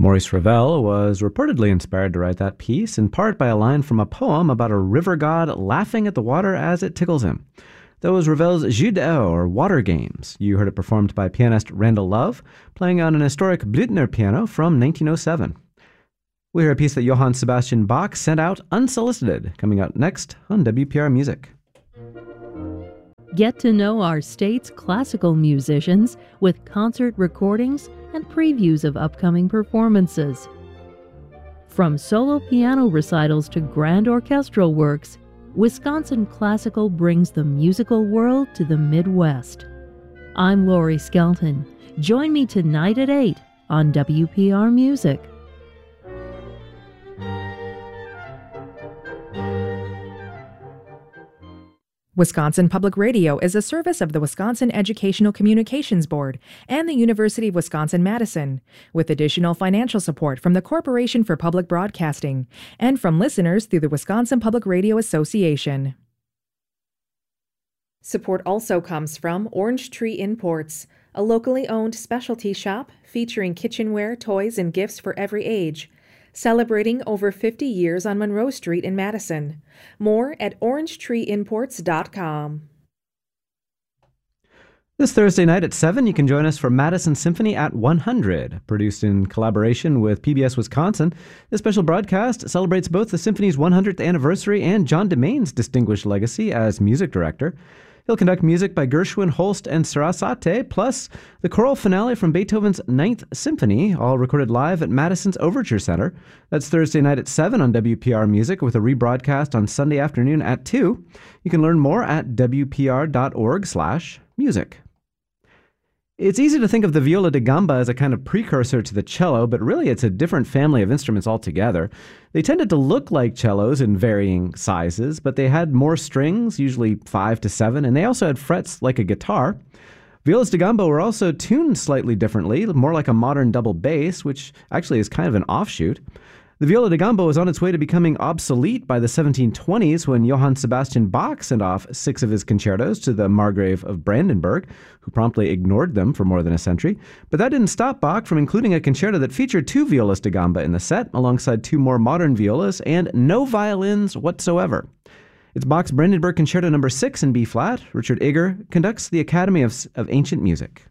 Maurice Ravel was reportedly inspired to write that piece, in part by a line from a poem about a river god laughing at the water as it tickles him. That was Ravel's Jeux d'eau, or Water Games. You heard it performed by pianist Randall Love, playing on an historic Blüthner piano from 1907. We hear a piece that Johann Sebastian Bach sent out unsolicited, coming out next on WPR Music. Get to know our state's classical musicians with concert recordings and previews of upcoming performances. From solo piano recitals to grand orchestral works, Wisconsin Classical brings the musical world to the Midwest. I'm Lori Skelton. Join me tonight at 8 on WPR Music. Wisconsin Public Radio is a service of the Wisconsin Educational Communications Board and the University of Wisconsin-Madison, with additional financial support from the Corporation for Public Broadcasting and from listeners through the Wisconsin Public Radio Association. Support also comes from Orange Tree Imports, a locally owned specialty shop featuring kitchenware, toys, and gifts for every age, celebrating over 50 years on Monroe Street in Madison. More at orangetreeimports.com. This Thursday night at 7, you can join us for Madison Symphony at 100. Produced in collaboration with PBS Wisconsin, this special broadcast celebrates both the symphony's 100th anniversary and John DeMain's distinguished legacy as music director. He'll conduct music by Gershwin, Holst, and Sarasate, plus the choral finale from Beethoven's Ninth Symphony, all recorded live at Madison's Overture Center. That's Thursday night at 7 on WPR Music, with a rebroadcast on Sunday afternoon at 2. You can learn more at wpr.org/music. It's easy to think of the viola da gamba as a kind of precursor to the cello, but really it's a different family of instruments altogether. They tended to look like cellos in varying sizes, but they had more strings, usually 5 to 7, and they also had frets like a guitar. Violas da gamba were also tuned slightly differently, more like a modern double bass, which actually is kind of an offshoot. The viola da gamba was on its way to becoming obsolete by the 1720s when Johann Sebastian Bach sent off 6 of his concertos to the Margrave of Brandenburg, who promptly ignored them for more than a century. But that didn't stop Bach from including a concerto that featured 2 violas da gamba in the set, alongside 2 more modern violas and no violins whatsoever. It's Bach's Brandenburg Concerto No. 6 in B-flat. Richard Eger conducts the Academy of Ancient Music.